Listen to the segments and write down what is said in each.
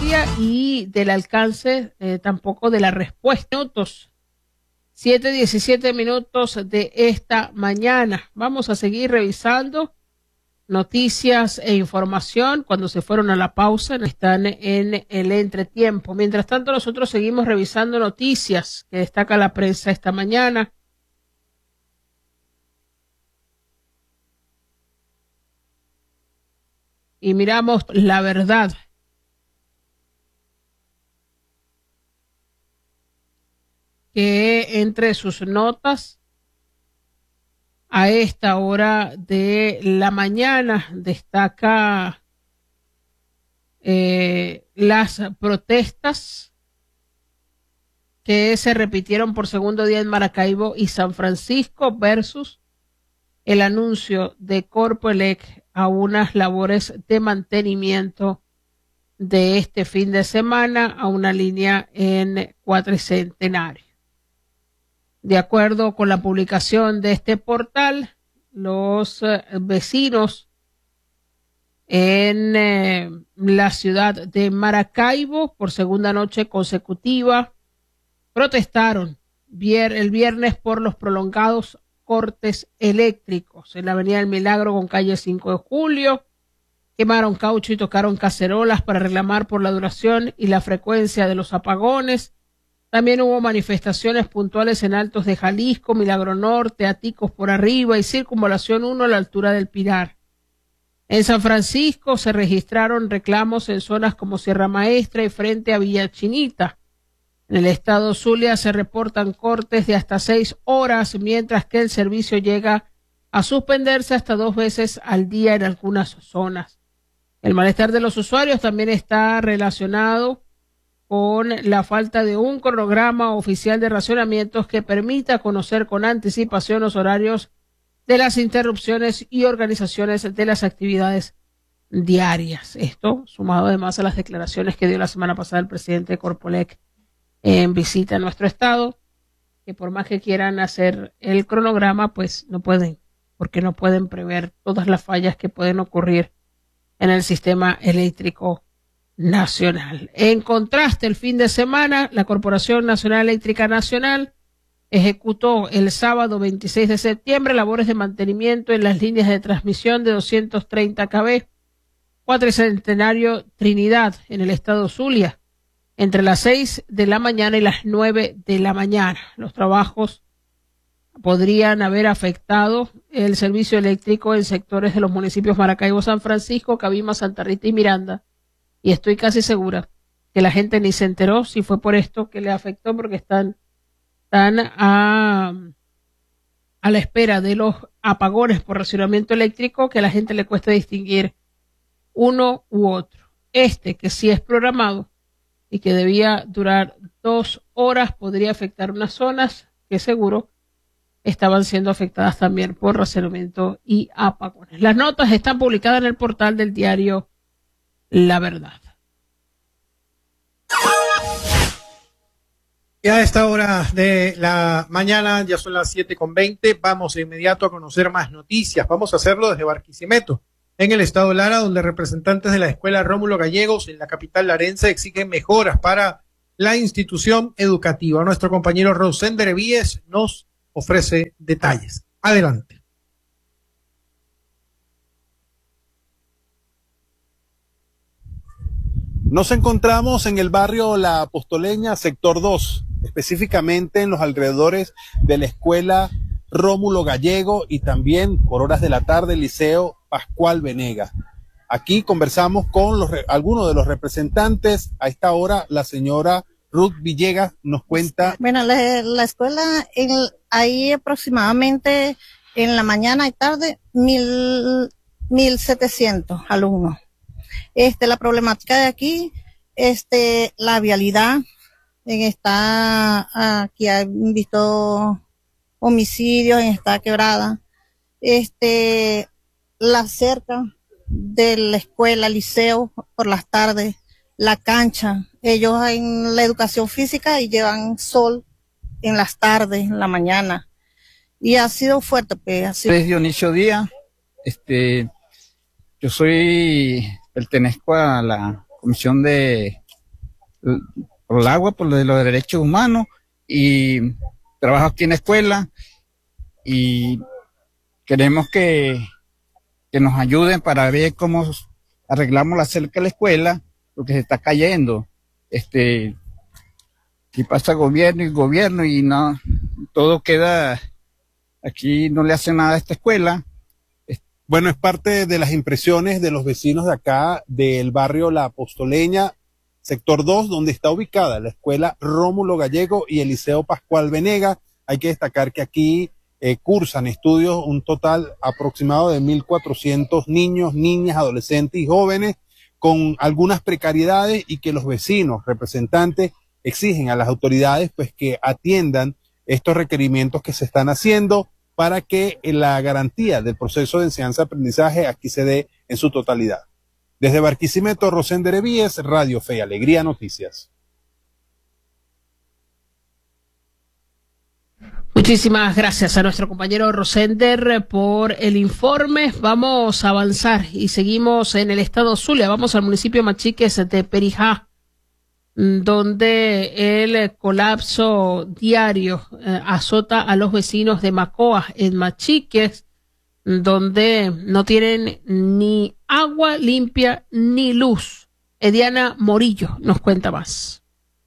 materia y del alcance, tampoco de la respuesta. 7:17 de esta mañana. Vamos a seguir revisando noticias e información. Cuando se fueron a la pausa, están en el entretiempo. Mientras tanto, nosotros seguimos revisando noticias que destaca la prensa esta mañana. Y miramos La Verdad. Que entre sus notas a esta hora de la mañana destaca las protestas que se repitieron por segundo día en Maracaibo y San Francisco versus el anuncio de Corpoelec a unas labores de mantenimiento de este fin de semana a una línea en Cuatricentenario. De acuerdo con la publicación de este portal, los vecinos en la ciudad de Maracaibo por segunda noche consecutiva protestaron el viernes por los prolongados cortes eléctricos en la Avenida del Milagro con calle 5 de Julio. Quemaron caucho y tocaron cacerolas para reclamar por la duración y la frecuencia de los apagones. También hubo manifestaciones puntuales en Altos de Jalisco, Milagro Norte, Aticos por arriba y Circunvalación 1 a la altura del Pilar. En San Francisco se registraron reclamos en zonas como Sierra Maestra y frente a Villa Chinita. En el estado Zulia se reportan cortes de hasta 6 horas, mientras que el servicio llega a suspenderse hasta 2 veces al día en algunas zonas. El malestar de los usuarios también está relacionado con la falta de un cronograma oficial de racionamientos que permita conocer con anticipación los horarios de las interrupciones y organizaciones de las actividades diarias. Esto sumado además a las declaraciones que dio la semana pasada el presidente de Corpoelec en visita a nuestro estado, que por más que quieran hacer el cronograma, pues no pueden, porque no pueden prever todas las fallas que pueden ocurrir en el sistema eléctrico nacional. En contraste, el fin de semana, la Corporación Nacional Eléctrica Nacional ejecutó el sábado 26 de septiembre labores de mantenimiento en las líneas de transmisión de 230 kV, Cuatricentenario Trinidad, en el estado Zulia, entre las 6 de la mañana y las 9 de la mañana. Los trabajos podrían haber afectado el servicio eléctrico en sectores de los municipios Maracaibo, San Francisco, Cabima, Santa Rita y Miranda. Y estoy casi segura que la gente ni se enteró si fue por esto que le afectó, porque están a la espera de los apagones por racionamiento eléctrico, que a la gente le cuesta distinguir uno u otro. Que sí es programado y que debía durar 2 horas, podría afectar unas zonas que seguro estaban siendo afectadas también por racionamiento y apagones. Las notas están publicadas en el portal del diario La Verdad. Y a esta hora de la mañana, ya son las 7:20, vamos de inmediato a conocer más noticias. Vamos a hacerlo desde Barquisimeto, en el estado Lara, donde representantes de la escuela Rómulo Gallegos en la capital larense exigen mejoras para la institución educativa. Nuestro compañero Rosender Evíes nos ofrece detalles. Adelante. Nos encontramos en el barrio La Apostoleña, sector 2, específicamente en los alrededores de la escuela Rómulo Gallego y también por horas de la tarde el Liceo Pascual Venegas. Aquí conversamos con algunos de los representantes. A esta hora la señora Ruth Villegas nos cuenta. Bueno, la escuela ahí aproximadamente en la mañana y tarde 1,700 alumnos. La problemática de aquí, la vialidad, aquí han visto homicidios en esta quebrada, la cerca de la escuela, liceo, por las tardes, la cancha, ellos en la educación física y llevan sol en las tardes, en la mañana, y ha sido fuerte, pues. Es Dionisio Díaz, yo pertenezco a la Comisión de por el agua, por lo de los derechos humanos, y trabajo aquí en la escuela y queremos que nos ayuden para ver cómo arreglamos la cerca de la escuela, porque se está cayendo. Y pasa gobierno y no, todo queda, aquí no le hacen nada a esta escuela. Bueno, es parte de las impresiones de los vecinos de acá, del barrio La Postoleña, sector 2, donde está ubicada la escuela Rómulo Gallego y el Liceo Pascual Venega. Hay que destacar que aquí cursan estudios un total aproximado de 1.400 niños, niñas, adolescentes y jóvenes, con algunas precariedades, y que los vecinos, representantes, exigen a las autoridades pues que atiendan estos requerimientos que se están haciendo para que la garantía del proceso de enseñanza-aprendizaje aquí se dé en su totalidad. Desde Barquisimeto, Rosender Evíes, Radio Fe y Alegría Noticias. Muchísimas gracias a nuestro compañero Rosender por el informe. Vamos a avanzar y seguimos en el estado Zulia. Vamos al municipio Machiques de Perijá, donde el colapso diario azota a los vecinos de Macoa en Machiques, donde no tienen ni agua limpia ni luz. Ediana Morillo nos cuenta más.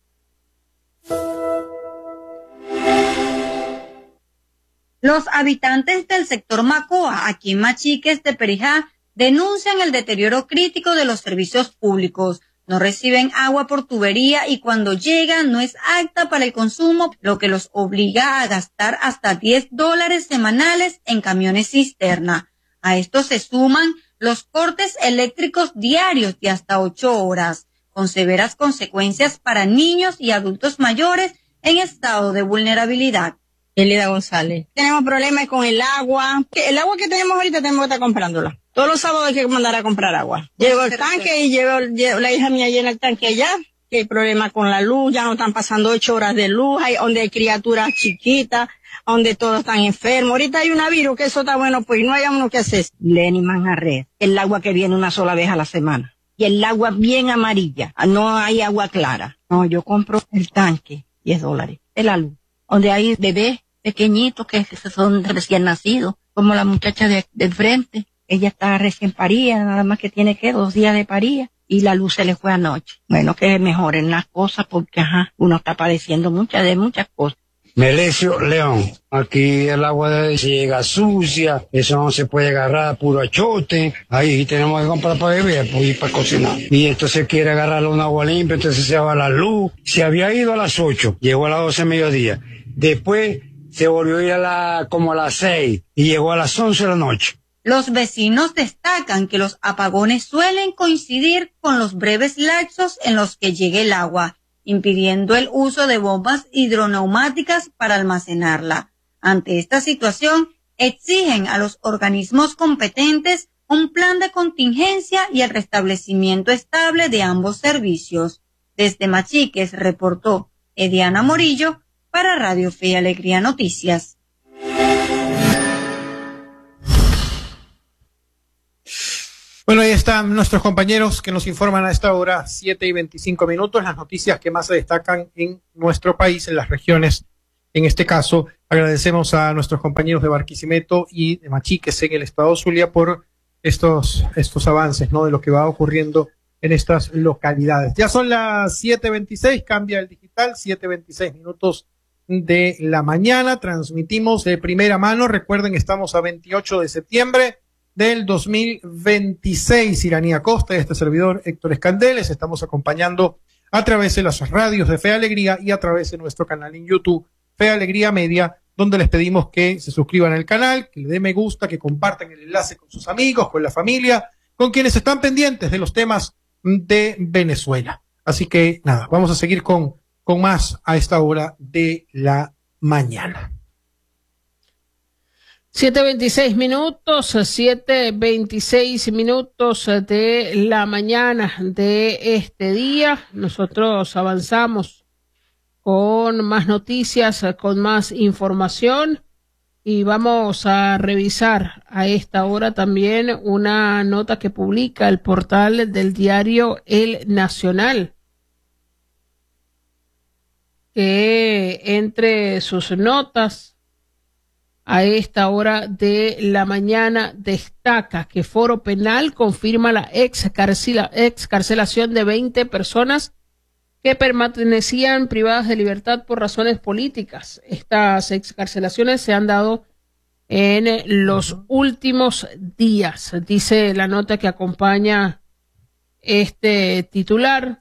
Los habitantes del sector Macoa, aquí en Machiques de Perijá, denuncian el deterioro crítico de los servicios públicos. No reciben agua por tubería y cuando llega no es apta para el consumo, lo que los obliga a gastar hasta $10 semanales en camiones cisterna. A esto se suman los cortes eléctricos diarios de hasta 8 horas, con severas consecuencias para niños y adultos mayores en estado de vulnerabilidad. Elida González. Tenemos problemas con el agua. El agua que tenemos ahorita tenemos que estar comprándola. Todos los sábados hay que mandar a comprar agua. Llevo el tanque y llevo la hija mía llena el tanque allá. Que hay problemas con la luz, ya no están pasando 8 horas de luz, donde hay criaturas chiquitas, donde todos están enfermos. Ahorita hay una virus, que eso está bueno, pues no hay uno que hacer. Lenny Manjarres, el agua que viene una sola vez a la semana. Y el agua bien amarilla, no hay agua clara. No, yo compro el tanque, $10, de la luz. Donde hay bebés pequeñitos que son recién nacidos, como la muchacha del frente. Ella está recién parida, nada más que tiene 2 días de parida, y la luz se le fue anoche. Bueno, que mejoren las cosas porque, uno está padeciendo muchas cosas. Melesio León, aquí el agua llega sucia, eso no se puede agarrar, puro achote, ahí tenemos que comprar para beber, pues, y para cocinar. Y entonces quiere agarrar un agua limpia, entonces se va la luz. Se había ido a las 8, llegó a las 12 de mediodía. Después se volvió a ir como a las 6 y llegó a las 11 de la noche. Los vecinos destacan que los apagones suelen coincidir con los breves lapsos en los que llega el agua, impidiendo el uso de bombas hidroneumáticas para almacenarla. Ante esta situación, exigen a los organismos competentes un plan de contingencia y el restablecimiento estable de ambos servicios. Desde Machiques reportó Ediana Morillo para Radio Fe y Alegría Noticias. Bueno, ahí están nuestros compañeros que nos informan a esta hora, 7:25, las noticias que más se destacan en nuestro país, en las regiones. En este caso, agradecemos a nuestros compañeros de Barquisimeto y de Machiques en el estado Zulia por estos avances, ¿no?, de lo que va ocurriendo en estas localidades. Ya son las 7:26, cambia el digital, 7:26 de la mañana. Transmitimos de primera mano. Recuerden, estamos a 28 de septiembre del 2026. Iranía Costa y este servidor Héctor Escandel estamos acompañando a través de las radios de Fe Alegría y a través de nuestro canal en YouTube, Fe Alegría Media, donde les pedimos que se suscriban al canal, que le den me gusta, que compartan el enlace con sus amigos, con la familia, con quienes están pendientes de los temas de Venezuela. Así que nada, vamos a seguir con más a esta hora de la mañana. 7:26 de la mañana de este día. Nosotros avanzamos con más noticias, con más información, y vamos a revisar a esta hora también una nota que publica el portal del diario El Nacional. que entre sus notas a esta hora de la mañana destaca que Foro Penal confirma la excarcelación de 20 personas que permanecían privadas de libertad por razones políticas. Estas excarcelaciones se han dado en los últimos días, dice la nota que acompaña este titular,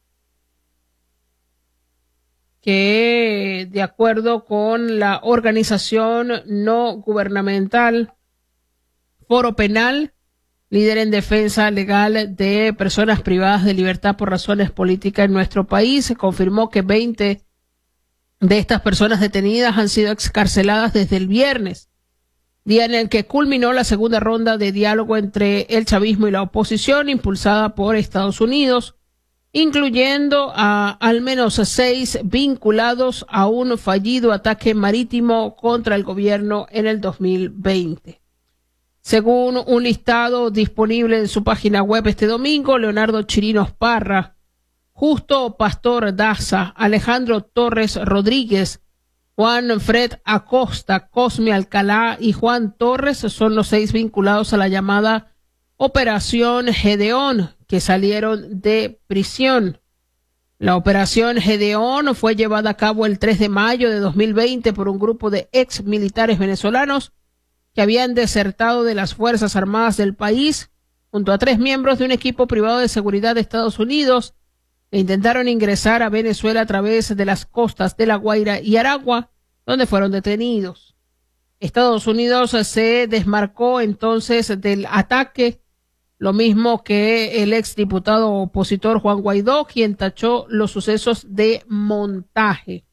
que de acuerdo con la organización no gubernamental Foro Penal, líder en defensa legal de personas privadas de libertad por razones políticas en nuestro país, se confirmó que 20 de estas personas detenidas han sido excarceladas desde el viernes, día en el que culminó la segunda ronda de diálogo entre el chavismo y la oposición, impulsada por Estados Unidos, incluyendo a al menos 6 vinculados a un fallido ataque marítimo contra el gobierno en el 2020. Según un listado disponible en su página web este domingo, Leonardo Chirinos Parra, Justo Pastor Daza, Alejandro Torres Rodríguez, Juan Fred Acosta, Cosme Alcalá y Juan Torres son los 6 vinculados a la llamada Operación Gedeón, que salieron de prisión. La Operación Gedeón fue llevada a cabo el 3 de mayo de 2020 por un grupo de ex militares venezolanos que habían desertado de las Fuerzas Armadas del país, junto a 3 miembros de un equipo privado de seguridad de Estados Unidos, que intentaron ingresar a Venezuela a través de las costas de La Guaira y Aragua, donde fueron detenidos. Estados Unidos se desmarcó entonces del ataque, lo mismo que el exdiputado opositor Juan Guaidó, quien tachó los sucesos de montaje.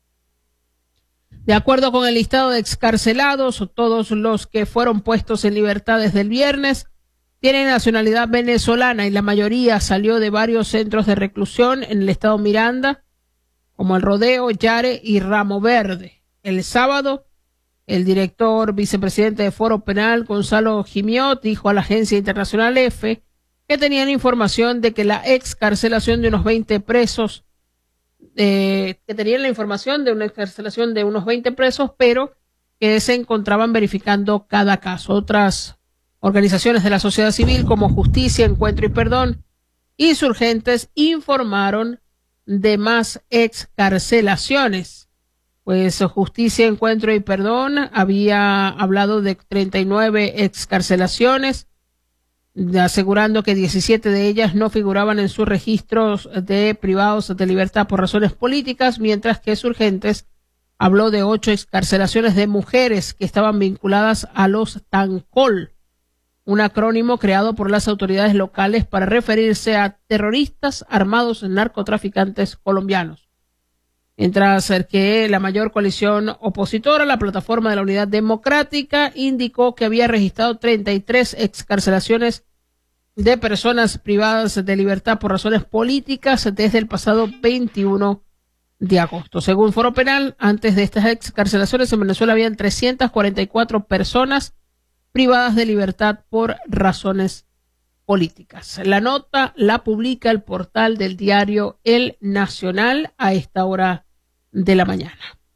De acuerdo con el listado de excarcelados, todos los que fueron puestos en libertad desde el viernes tienen nacionalidad venezolana y la mayoría salió de varios centros de reclusión en el estado Miranda, como El Rodeo, Yare y Ramo Verde. El sábado, el director vicepresidente de Foro Penal, Gonzalo Gimiot, dijo a la agencia internacional EFE que tenían información de que la excarcelación de unos 20 presos, que tenían la información de una excarcelación de unos 20 presos, pero que se encontraban verificando cada caso. Otras organizaciones de la sociedad civil como Justicia, Encuentro y Perdón, insurgentes, informaron de más excarcelaciones. Pues Justicia, Encuentro y Perdón había hablado de 39 excarcelaciones, asegurando que 17 de ellas no figuraban en sus registros de privados de libertad por razones políticas, mientras que Surgentes habló de 8 excarcelaciones de mujeres que estaban vinculadas a los TANCOL, un acrónimo creado por las autoridades locales para referirse a terroristas armados narcotraficantes colombianos. Mientras que la mayor coalición opositora, la Plataforma de la Unidad Democrática, indicó que había registrado 33 excarcelaciones de personas privadas de libertad por razones políticas desde el pasado 21 de agosto. Según Foro Penal, antes de estas excarcelaciones en Venezuela habían 344 personas privadas de libertad por razones políticas. La nota la publica el portal del diario El Nacional a esta hora de la mañana.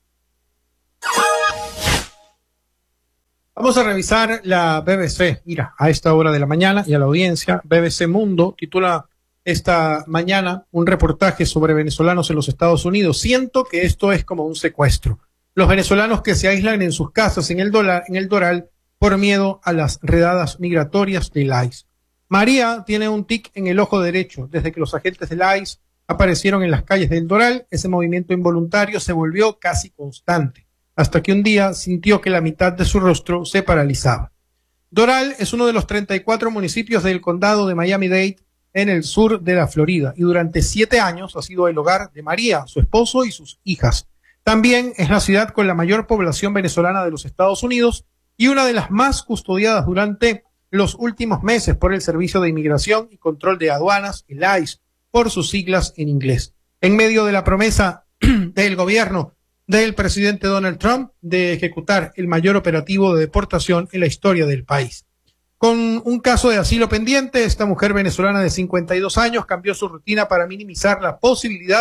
Vamos a revisar la BBC. Mira, a esta hora de la mañana y a la audiencia, BBC Mundo titula esta mañana un reportaje sobre venezolanos en los Estados Unidos. Siento que esto es como un secuestro. Los venezolanos que se aíslan en sus casas en el Doral por miedo a las redadas migratorias del ICE. María tiene un tic en el ojo derecho. Desde que los agentes del ICE aparecieron en las calles del Doral, ese movimiento involuntario se volvió casi constante, hasta que un día sintió que la mitad de su rostro se paralizaba. Doral es uno de los 34 municipios del condado de Miami-Dade en el sur de la Florida, y durante 7 años ha sido el hogar de María, su esposo y sus hijas. También es la ciudad con la mayor población venezolana de los Estados Unidos y una de las más custodiadas durante los últimos meses por el Servicio de Inmigración y Control de Aduanas, el ICE, por sus siglas en inglés. En medio de la promesa del gobierno del presidente Donald Trump de ejecutar el mayor operativo de deportación en la historia del país. Con un caso de asilo pendiente, esta mujer venezolana de 52 años cambió su rutina para minimizar la posibilidad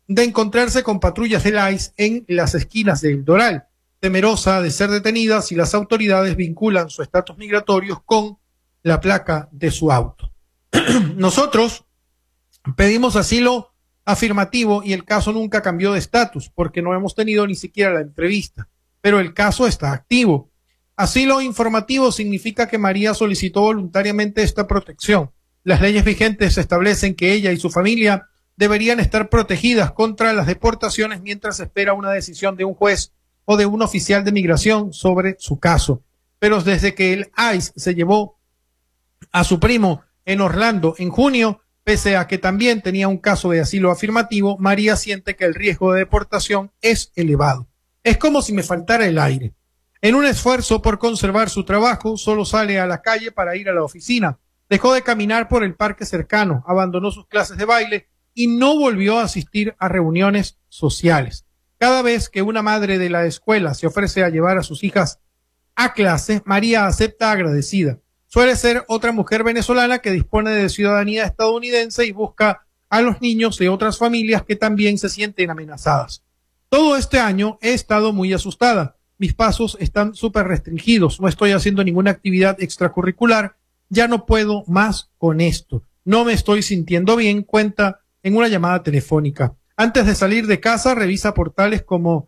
de encontrarse con patrullas del ICE en las esquinas del Doral, temerosa de ser detenida si las autoridades vinculan su estatus migratorio con la placa de su auto. Nosotros pedimos asilo afirmativo y el caso nunca cambió de estatus porque no hemos tenido ni siquiera la entrevista, pero el caso está activo. Asilo informativo significa que María solicitó voluntariamente esta protección. Las leyes vigentes establecen que ella y su familia deberían estar protegidas contra las deportaciones mientras espera una decisión de un juez o de un oficial de migración sobre su caso. Pero desde que el ICE se llevó a su primo en Orlando en junio, pese a que también tenía un caso de asilo afirmativo, María siente que el riesgo de deportación es elevado. Es como si me faltara el aire. En un esfuerzo por conservar su trabajo, solo sale a la calle para ir a la oficina. Dejó de caminar por el parque cercano, abandonó sus clases de baile y no volvió a asistir a reuniones sociales. Cada vez que una madre de la escuela se ofrece a llevar a sus hijas a clase, María acepta agradecida. Suele ser otra mujer venezolana que dispone de ciudadanía estadounidense y busca a los niños de otras familias que también se sienten amenazadas. Todo este año he estado muy asustada. Mis pasos están súper restringidos. No estoy haciendo ninguna actividad extracurricular. Ya no puedo más con esto. No me estoy sintiendo bien, cuenta en una llamada telefónica. Antes de salir de casa, revisa portales como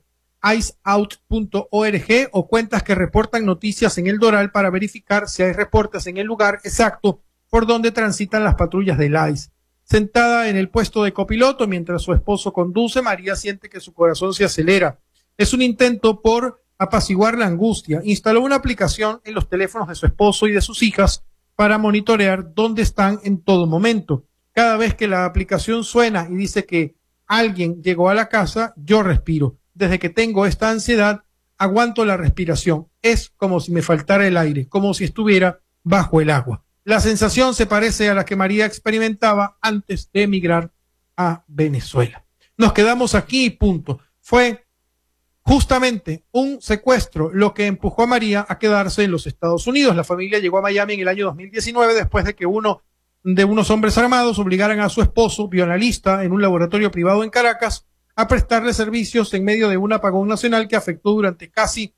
iceout.org o cuentas que reportan noticias en el Doral para verificar si hay reportes en el lugar exacto por donde transitan las patrullas del ICE. Sentada en el puesto de copiloto mientras su esposo conduce, María siente que su corazón se acelera. Es un intento por apaciguar la angustia. Instaló una aplicación en los teléfonos de su esposo y de sus hijas para monitorear dónde están en todo momento. Cada vez que la aplicación suena y dice que alguien llegó a la casa, yo respiro. Desde que tengo esta ansiedad, aguanto la respiración. Es como si me faltara el aire, como si estuviera bajo el agua. La sensación se parece a la que María experimentaba antes de emigrar a Venezuela. Nos quedamos aquí y punto. Fue justamente un secuestro lo que empujó a María a quedarse en los Estados Unidos. La familia llegó a Miami en el año 2019 después de que unos hombres armados obligaran a su esposo, bioanalista en un laboratorio privado en Caracas, a prestarle servicios en medio de un apagón nacional que afectó durante casi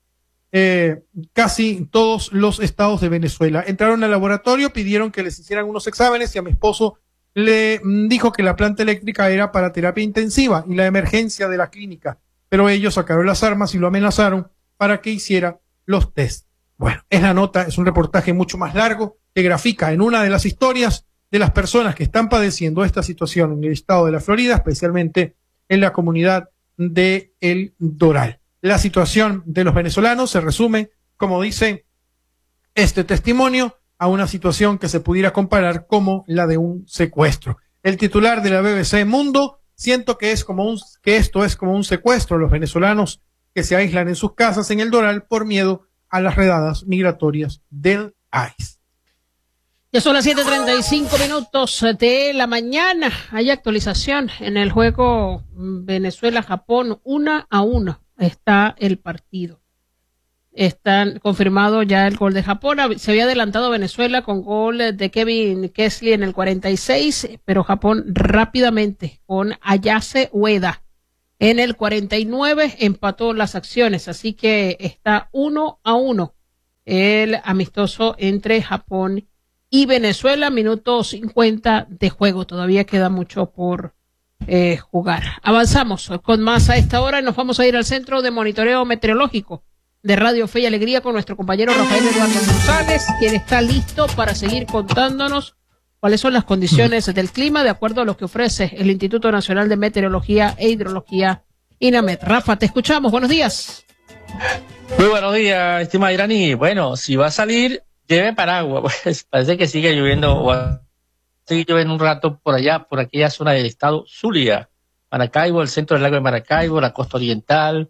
todos los estados de Venezuela. Entraron al laboratorio, pidieron que les hicieran unos exámenes y a mi esposo le dijo que la planta eléctrica era para terapia intensiva y la emergencia de la clínica, pero ellos sacaron las armas y lo amenazaron para que hiciera los test. Bueno, es la nota, es un reportaje mucho más largo que grafica en una de las historias de las personas que están padeciendo esta situación en el estado de la Florida, especialmente en la comunidad de El Doral. La situación de los venezolanos se resume, como dice este testimonio, a una situación que se pudiera comparar como la de un secuestro. El titular de la BBC Mundo: siento que esto es como un secuestro. Los venezolanos que se aíslan en sus casas en El Doral por miedo a las redadas migratorias del ICE. Ya son las 7:35 de la mañana. Hay actualización en el juego Venezuela-Japón. 1-1 está el partido. Está confirmado ya el gol de Japón. Se había adelantado Venezuela con gol de Kevin Kessler en el 46, pero Japón rápidamente con Ayase Ueda en el 49 empató las acciones. Así que está 1-1 el amistoso entre Japón y Venezuela, minuto 50 de juego. Todavía queda mucho por jugar. Avanzamos con más a esta hora y nos vamos a ir al Centro de Monitoreo Meteorológico de Radio Fe y Alegría con nuestro compañero Rafael Eduardo González, quien está listo para seguir contándonos cuáles son las condiciones del clima de acuerdo a lo que ofrece el Instituto Nacional de Meteorología e Hidrología, INAMET. Rafa, te escuchamos. Buenos días. Muy buenos días, estimada Irani. Bueno, si va a salir, lleve paraguas, pues parece que sigue lloviendo, o va a seguir lloviendo un rato por allá, por aquella zona del estado Zulia, Maracaibo, el centro del lago de Maracaibo, la costa oriental,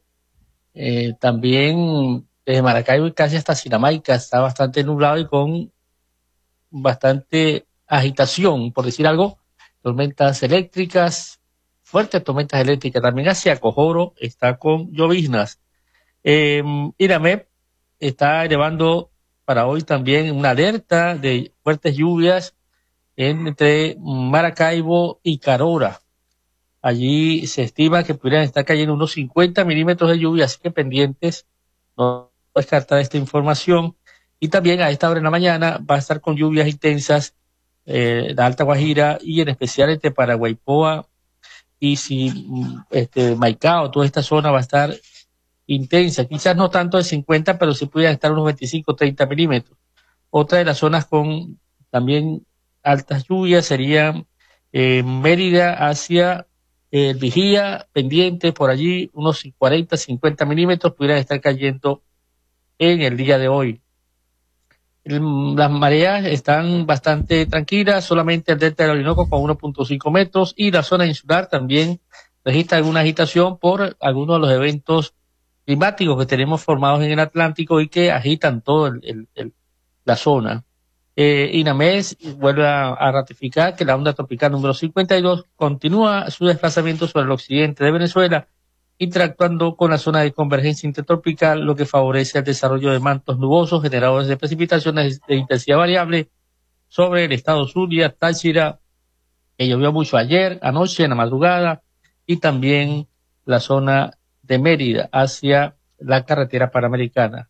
también desde Maracaibo y casi hasta Sinamaica está bastante nublado y con bastante agitación, por decir algo, tormentas eléctricas, fuertes tormentas eléctricas, también hacia Cojoro está con lloviznas. INAMET está elevando para hoy también una alerta de fuertes lluvias entre Maracaibo y Carora. Allí se estima que pudieran estar cayendo unos 50 milímetros de lluvia, así que pendientes, no descartar esta información. Y también a esta hora en la mañana va a estar con lluvias intensas la Alta Guajira y en especial entre Paraguaypoa y Maicao, toda esta zona va a estar intensa, quizás no tanto de 50, pero sí pudieran estar unos 25, 30 milímetros. Otra de las zonas con también altas lluvias sería Mérida hacia el Vigía, pendiente por allí, unos 40, 50 milímetros pudieran estar cayendo en el día de hoy. Las mareas están bastante tranquilas, solamente el delta del Orinoco con 1.5 metros y la zona insular también registra alguna agitación por algunos de los eventos climáticos que tenemos formados en el Atlántico y que agitan toda la zona. INAMES vuelve a ratificar que la onda tropical número 52 continúa su desplazamiento sobre el occidente de Venezuela, interactuando con la zona de convergencia intertropical, lo que favorece el desarrollo de mantos nubosos generadores de precipitaciones de intensidad variable sobre el estado Zulia, Táchira, que llovió mucho ayer, anoche, en la madrugada, y también la zona de Mérida hacia la carretera panamericana.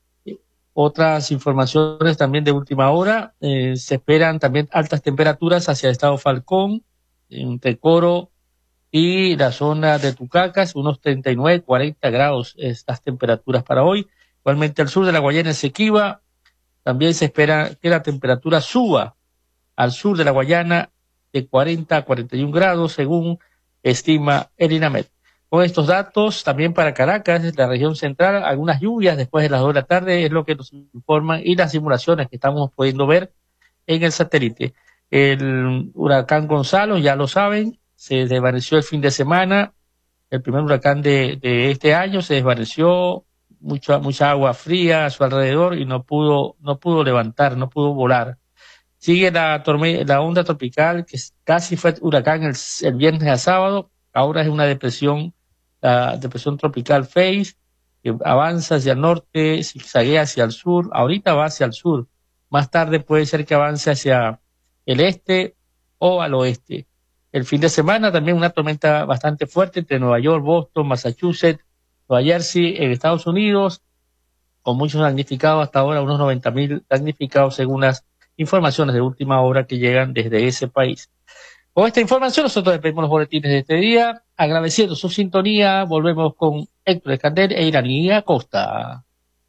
Otras informaciones también de última hora, se esperan también altas temperaturas hacia el estado Falcón, entre Coro y la zona de Tucacas, unos 39, 40 grados estas temperaturas para hoy. Igualmente al sur de la Guayana Esequiba, también se espera que la temperatura suba al sur de la Guayana de 40 a 41 grados, según estima el INAMED. Con estos datos, también para Caracas, la región central, algunas lluvias después de las 2 de la tarde, es lo que nos informan, y las simulaciones que estamos pudiendo ver en el satélite. El huracán Gonzalo, ya lo saben, se desvaneció el fin de semana, el primer huracán de este año, se desvaneció, mucha agua fría a su alrededor y no pudo levantar, no pudo volar. Sigue la onda tropical, que casi fue huracán el viernes a sábado, ahora es una depresión, la depresión tropical Face, que avanza hacia el norte, zigzaguea hacia el sur, ahorita va hacia el sur, más tarde puede ser que avance hacia el este o al oeste. El fin de semana también una tormenta bastante fuerte entre Nueva York, Boston, Massachusetts, Nueva Jersey, en Estados Unidos, con muchos damnificados hasta ahora, unos 90,000 damnificados según las informaciones de última hora que llegan desde ese país. Con esta información nosotros despedimos los boletines de este día, agradeciendo su sintonía, volvemos con Héctor Escandel e Iraní Acosta.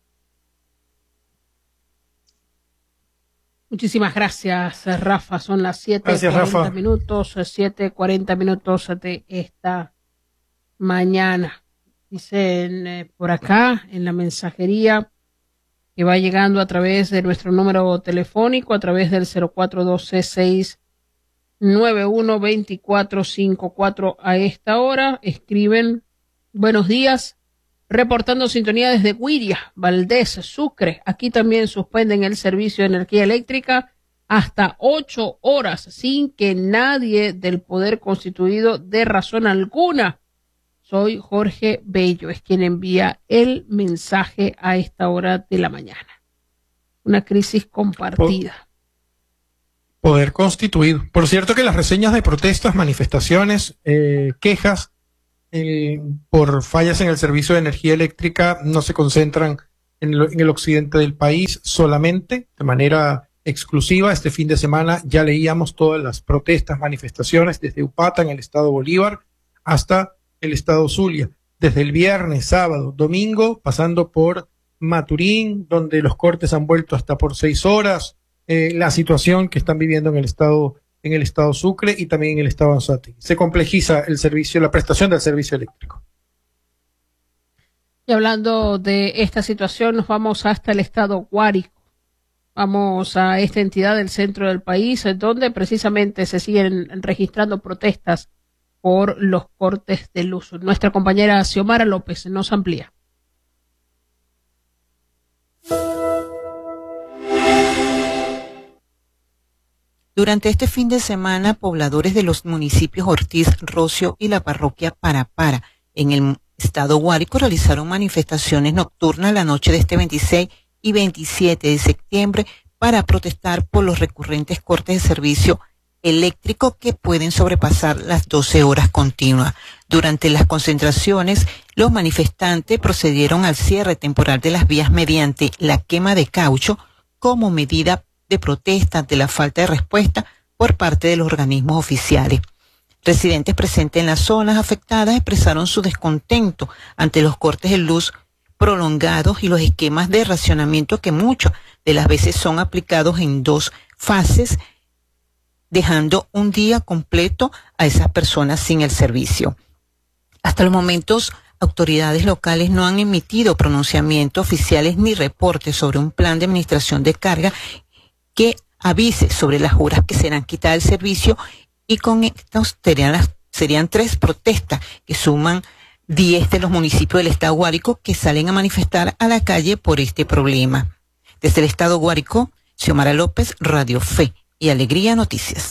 Muchísimas gracias, Rafa. Son las 7:40 minutos, 7:40 minutos de esta mañana. Dicen por acá en la mensajería que va llegando a través de nuestro número telefónico, a través del 0412-691-2454 a esta hora. Escriben: buenos días. Reportando sintonía desde Guiria, Valdés, Sucre. Aquí también suspenden el servicio de energía eléctrica hasta 8 horas sin que nadie del poder constituido dé razón alguna. Soy Jorge Bello, es quien envía el mensaje a esta hora de la mañana. Una crisis compartida. Poder constituido. Por cierto que las reseñas de protestas, manifestaciones, quejas, por fallas en el servicio de energía eléctrica no se concentran en el occidente del país solamente, de manera exclusiva. Este fin de semana ya leíamos todas las protestas, manifestaciones desde Upata en el estado Bolívar hasta el estado Zulia, desde el viernes, sábado, domingo, pasando por Maturín, donde los cortes han vuelto hasta por 6 horas, la situación que están viviendo en el estado Sucre y también en el estado Anzoátegui. Se complejiza el servicio, la prestación del servicio eléctrico. Y hablando de esta situación, nos vamos hasta el estado Guárico. Vamos a esta entidad del centro del país, donde precisamente se siguen registrando protestas por los cortes de luz. Nuestra compañera Xiomara López nos amplía. Durante este fin de semana, pobladores de los municipios Ortiz, Rocio y la parroquia Parapara, en el estado Guárico, realizaron manifestaciones nocturnas la noche de este 26 y 27 de septiembre para protestar por los recurrentes cortes de servicio eléctrico que pueden sobrepasar las 12 horas continuas. Durante las concentraciones, los manifestantes procedieron al cierre temporal de las vías mediante la quema de caucho como medida de protesta ante la falta de respuesta por parte de los organismos oficiales. Residentes presentes en las zonas afectadas expresaron su descontento ante los cortes de luz prolongados y los esquemas de racionamiento que muchas de las veces son aplicados en 2 fases, dejando un día completo a esas personas sin el servicio. Hasta los momentos, autoridades locales no han emitido pronunciamientos oficiales ni reportes sobre un plan de administración de carga que avise sobre las horas que serán quitadas del servicio, y con estos serían 3 protestas que suman 10 de los municipios del estado Guárico que salen a manifestar a la calle por este problema. Desde el estado Guárico, Xiomara López, Radio Fe y Alegría Noticias.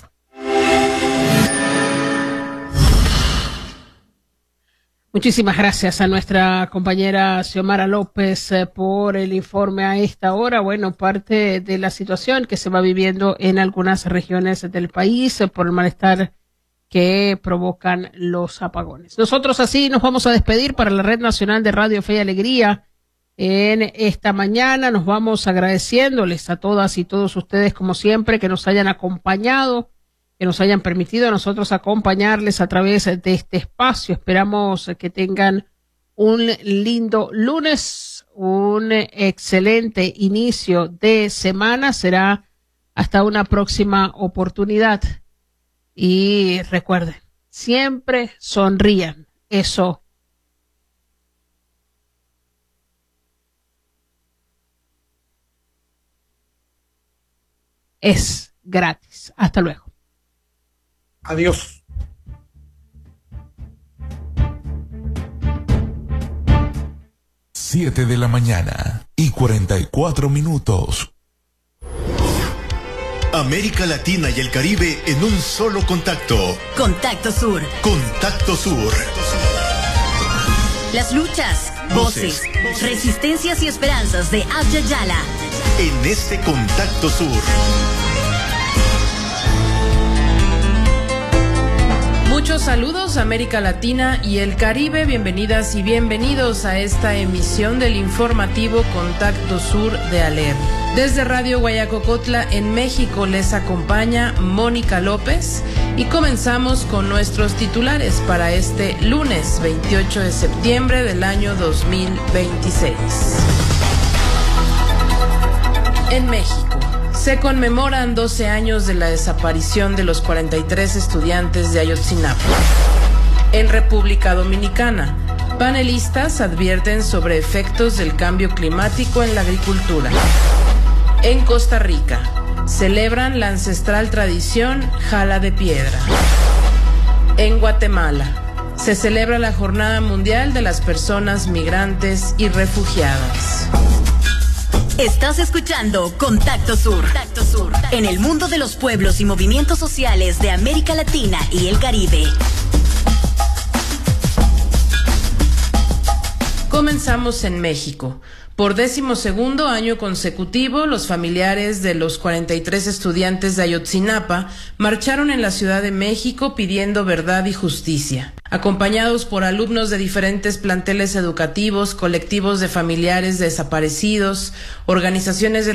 Muchísimas gracias a nuestra compañera Xiomara López por el informe a esta hora. Bueno, parte de la situación que se va viviendo en algunas regiones del país por el malestar que provocan los apagones. Nosotros así nos vamos a despedir para la Red Nacional de Radio Fe y Alegría en esta mañana. Nos vamos agradeciéndoles a todas y todos ustedes, como siempre, que nos hayan acompañado, que nos hayan permitido a nosotros acompañarles a través de este espacio. Esperamos que tengan un lindo lunes, un excelente inicio de semana. Será hasta una próxima oportunidad. Y recuerden, siempre sonrían. Eso es gratis. Hasta luego. Adiós. Siete de la mañana y 44 minutos. América Latina y el Caribe en un solo contacto. Contacto Sur. Contacto Sur. Las luchas, voces, resistencias y esperanzas de Abya Yala. En este Contacto Sur. Muchos saludos, América Latina y el Caribe. Bienvenidas y bienvenidos a esta emisión del informativo Contacto Sur de ALER. Desde Radio Guayacocotla en México les acompaña Mónica López y comenzamos con nuestros titulares para este lunes 28 de septiembre del año 2026. En México se conmemoran 12 años de la desaparición de los 43 estudiantes de Ayotzinapa. En República Dominicana, panelistas advierten sobre efectos del cambio climático en la agricultura. En Costa Rica, celebran la ancestral tradición Jala de Piedra. En Guatemala, se celebra la Jornada Mundial de las Personas Migrantes y Refugiadas. Estás escuchando Contacto Sur. Contacto Sur. En el mundo de los pueblos y movimientos sociales de América Latina y el Caribe. Comenzamos en México. Por 12º año consecutivo, los familiares de los 43 estudiantes de Ayotzinapa marcharon en la Ciudad de México pidiendo verdad y justicia. Acompañados por alumnos de diferentes planteles educativos, colectivos de familiares desaparecidos, organizaciones de